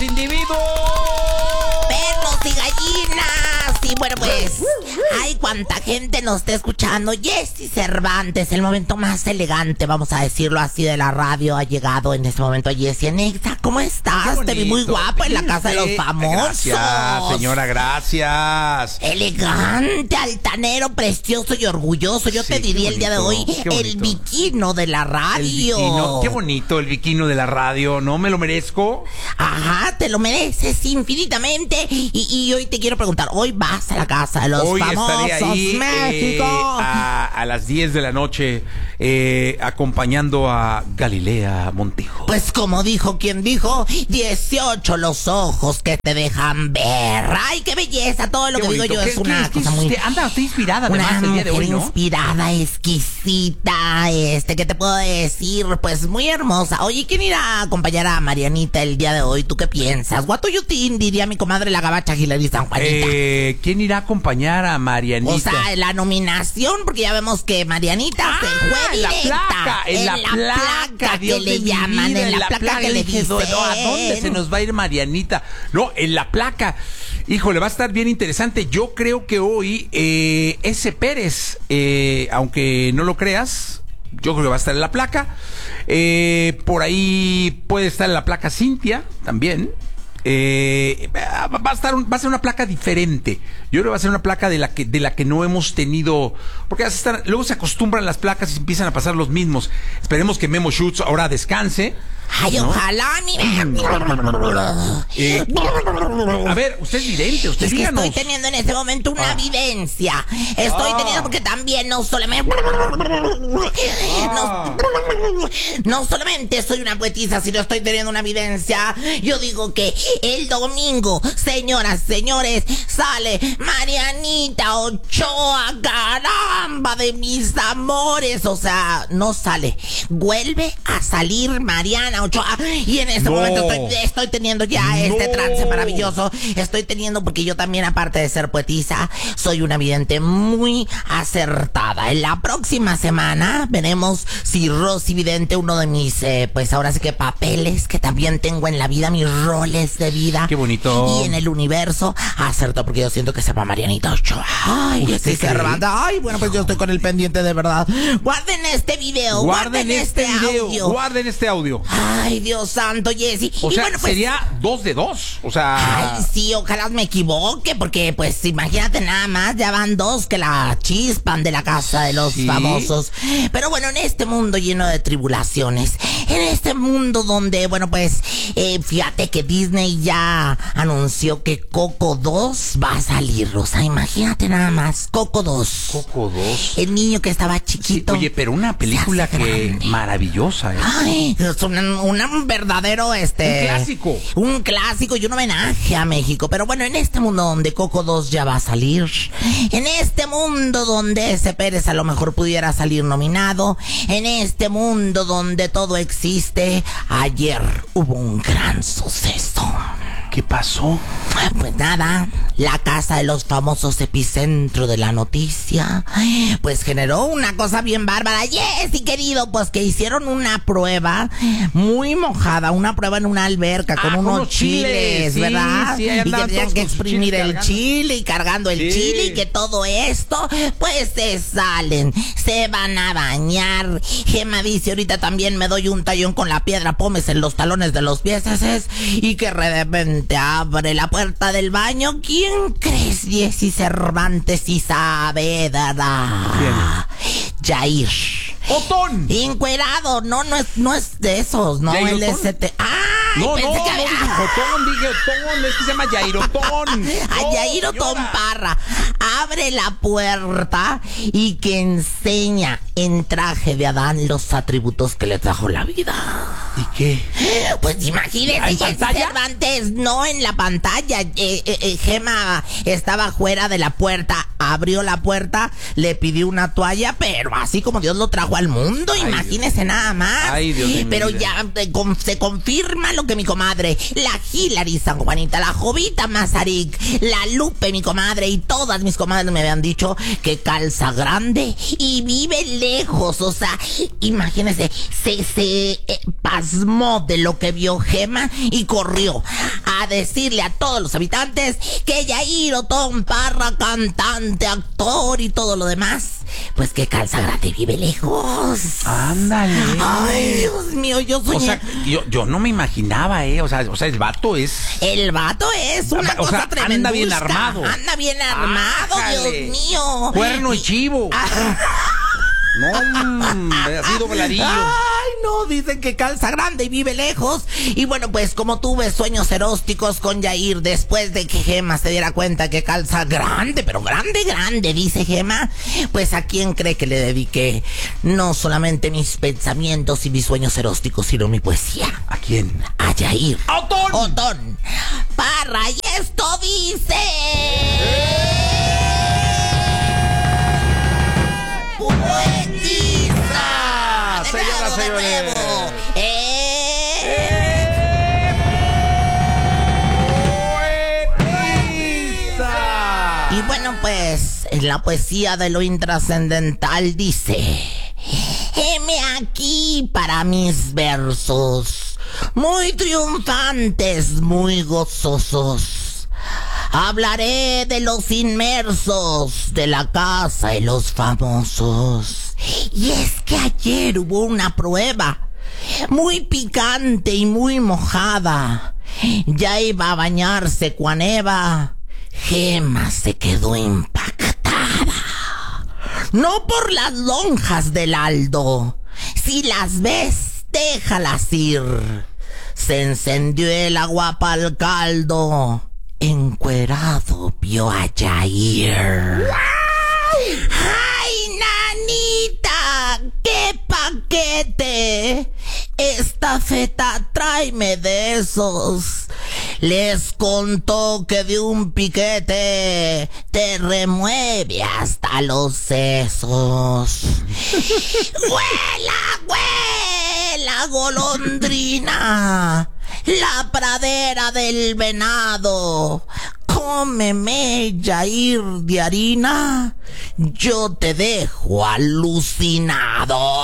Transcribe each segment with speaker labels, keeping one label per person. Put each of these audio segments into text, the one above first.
Speaker 1: individuos.
Speaker 2: Perros y gallinas. Y bueno, pues, ay, cuánta gente nos está escuchando. Jessy Cervantes, el momento más elegante, vamos a decirlo así, de la radio, ha llegado en este momento. Jessy Nexa, ¿cómo estás? Te vi muy guapa en la casa de los famosos.
Speaker 1: Gracias, señora, gracias.
Speaker 2: Elegante, altanero, precioso y orgulloso. Yo te diría el día de hoy el viquino de la radio.
Speaker 1: Qué bonito el viquino de la radio, ¿no? ¿Me lo merezco?
Speaker 2: Ajá, te lo mereces infinitamente. Y hoy te quiero preguntar, hoy vas a la casa de los famosos,
Speaker 1: estaré ahí,
Speaker 2: México.
Speaker 1: A las 10 de la noche acompañando a Galilea Montijo.
Speaker 2: Pues como dijo quien dijo, 18 los ojos que te dejan ver. Ay, qué belleza, todo lo que digo yo es una cosa muy...
Speaker 1: Anda, estoy inspirada además el día de hoy, ¿no?
Speaker 2: Inspirada, exquisita, ¿qué te puedo decir? Pues muy hermosa. Oye, ¿quién irá a acompañar a Marianita el día de hoy? ¿Tú qué piensas? What do you think, diría mi comadre la gabacha Hilary San Juanita.
Speaker 1: ¿Quién irá a acompañar a Marianita?
Speaker 2: O sea, la nominación, porque ya vemos que Marianita se fue directa.
Speaker 1: En la placa,
Speaker 2: que le llaman, en la placa que le dicen.
Speaker 1: ¿A dónde se nos va a ir Marianita? No, en la placa. Híjole, va a estar bien interesante. Yo creo que hoy ese Pérez, aunque no lo creas, yo creo que va a estar en la placa. Por ahí puede estar en la placa Cintia también. Va a ser una placa diferente. Yo creo que va a ser una placa de la que no hemos tenido, porque luego se acostumbran las placas y empiezan a pasar los mismos. Esperemos que Memo Schutz ahora descanse.
Speaker 2: Ay, ¿no? Ojalá, mi...
Speaker 1: A ver, usted es vidente, usted díganos.
Speaker 2: Estoy teniendo en este momento una vivencia. Estoy teniendo porque también no solamente soy una poetisa, sino estoy teniendo una vivencia. Yo digo que el domingo, señoras, señores, sale Marianita Ochoa, caramba de mis amores. O sea, no sale, vuelve a salir Mariana Ochoa. Y en este momento estoy teniendo ya este trance maravilloso. Estoy teniendo, porque yo también, aparte de ser poetisa, soy una vidente muy acertada. En la próxima semana veremos si Rosy Vidente, uno de mis, pues ahora sí que papeles que también tengo en la vida, mis roles de vida.
Speaker 1: Qué bonito.
Speaker 2: Y en el universo acertó, porque yo siento que se va Marianita Ochoa. Ay, estoy cerrada. Ay, bueno, pues yo estoy con el pendiente de verdad. Guarden este video, guarden este audio.
Speaker 1: Guarden este audio.
Speaker 2: Ay, Dios santo, Jessy.
Speaker 1: O sea,
Speaker 2: bueno, pues,
Speaker 1: sería 2 de 2. O sea...
Speaker 2: Ay, sí, ojalá me equivoque, porque pues imagínate nada más, ya van 2 que la chispan de la casa de los famosos. Pero bueno, en este mundo lleno de tribulaciones, en este mundo donde, bueno, pues, fíjate que Disney ya anunció que Coco 2 va a salir. O sea, imagínate nada más, Coco 2.
Speaker 1: Coco 2.
Speaker 2: El niño que estaba chiquito.
Speaker 1: Sí, oye, pero una película que maravillosa, ¿eh?
Speaker 2: Ay, es un verdadero,
Speaker 1: un clásico.
Speaker 2: Un clásico y un homenaje a México. Pero bueno, en este mundo donde Coco 2 ya va a salir, en este mundo donde ese Pérez a lo mejor pudiera salir nominado, en este mundo donde todo existe, ayer hubo un gran suceso.
Speaker 1: ¿Qué pasó?
Speaker 2: Pues nada, la casa de los famosos, epicentro de la noticia, pues generó una cosa bien bárbara. Jessy, querido, pues que hicieron una prueba muy mojada, una prueba en una alberca con unos chiles, ¿verdad?
Speaker 1: Sí,
Speaker 2: y que tenían que exprimir el chile y cargando el chile, y que todo esto, pues se salen, se van a bañar. Gema dice, ahorita también me doy un tallón con la piedra pómez en los talones de los pies, y que de repente abre la puerta del baño. ¿Quién crees, Jessy Cervantes y Saavedra? Jair
Speaker 1: ¡Otón!
Speaker 2: Encuerado, no es de esos, no,
Speaker 1: ¿Jair
Speaker 2: el
Speaker 1: Otón?
Speaker 2: ST.
Speaker 1: No,
Speaker 2: pensé que había...
Speaker 1: dije Otón, es que se llama Jair Otón.
Speaker 2: A Jair Otón Parra. Abre la puerta y que enseña en traje de Adán los atributos que le trajo la vida.
Speaker 1: ¿Y qué?
Speaker 2: Pues imagínese,
Speaker 1: ¿En pantalla?
Speaker 2: Cervantes, no en la pantalla. Gema estaba fuera de la puerta, abrió la puerta, le pidió una toalla, pero así como Dios lo trajo al mundo, imagínese nada más.
Speaker 1: Ay, Dios mío.
Speaker 2: Pero ya se confirma lo que mi comadre, la Hilary San Juanita, la Jovita Mazarik, la Lupe, mi comadre, y todas mis comadres me habían dicho que calza grande y vive lejos. O sea, imagínese, se pasmó de lo que vio Gema y corrió a decirle a todos los habitantes que Yair Otón Parra, cantante, actor y todo lo demás, pues que calza grande vive lejos.
Speaker 1: Ándale.
Speaker 2: Ay, Dios mío, yo soñé.
Speaker 1: O sea, yo no me imaginaba, o sea, el vato es...
Speaker 2: El vato es una cosa tremenda.
Speaker 1: Anda bien armado.
Speaker 2: Anda bien armado,
Speaker 1: Ájale.
Speaker 2: Dios mío.
Speaker 1: Cuerno y chivo. No, ha sido voladillo.
Speaker 2: Ay, no, dicen que calza grande y vive lejos. Y bueno, pues como tuve sueños eróticos con Yair después de que Gema se diera cuenta que calza grande, pero grande, grande, dice Gema, pues a quién cree que le dediqué no solamente mis pensamientos y mis sueños eróticos, sino mi poesía.
Speaker 1: ¿A quién?
Speaker 2: A Yair
Speaker 1: ¡Otón!
Speaker 2: Otón Parra, y esto dice... ¡Poetiza!
Speaker 1: Señoras, señores. ¡Poetiza!
Speaker 2: Y bueno, pues, en la poesía de lo intrascendental dice: heme aquí para mis versos, muy triunfantes, muy gozosos. Hablaré de los inmersos, de la casa y los famosos. Y es que ayer hubo una prueba muy picante y muy mojada. Ya iba a bañarse Cuaneva. Gema se quedó impactada. No por las lonjas del Aldo. Si las ves, déjalas ir. Se encendió el agua pa'l caldo. Encuerado vio a Yair. ¡Ay, nanita! ¡Qué paquete! Esta feta tráeme de esos. Les contó que de un piquete te remueve hasta los sesos. ¡Huela, huela, golondrina! La pradera del venado. Cómeme, Yair de harina. Yo te dejo alucinado.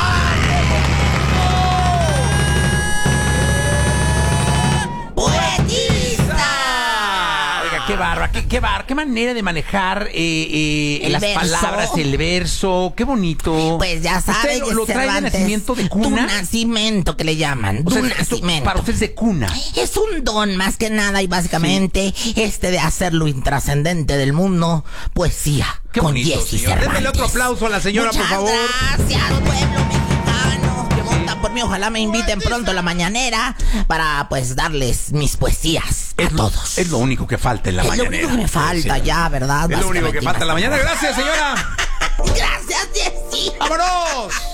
Speaker 1: Qué manera de manejar las
Speaker 2: verso.
Speaker 1: palabras, el verso, qué bonito.
Speaker 2: Pues ya sabes,
Speaker 1: ¿Usted lo trae de nacimiento de cuna?
Speaker 2: Un nacimiento que le llaman.
Speaker 1: O sea,
Speaker 2: Un
Speaker 1: esto
Speaker 2: nacimiento.
Speaker 1: para usted es de cuna.
Speaker 2: Es un don más que nada y básicamente de hacer lo intrascendente del mundo, poesía.
Speaker 1: Qué
Speaker 2: con
Speaker 1: bonito,
Speaker 2: Jessy
Speaker 1: señor.
Speaker 2: Cervantes.
Speaker 1: Démele otro aplauso a la señora,
Speaker 2: Muchas
Speaker 1: por favor.
Speaker 2: Gracias, pueblo mexicano que vota por mí. Ojalá me inviten pronto a la mañanera para pues darles mis poesías a todos.
Speaker 1: Es lo único que falta en la mañanera.
Speaker 2: Es lo único que me falta ya, ¿verdad?
Speaker 1: Es lo único que
Speaker 2: Básicamente,
Speaker 1: falta en la mañana. Gracias, señora.
Speaker 2: Gracias, Jessy.
Speaker 1: ¡Vámonos!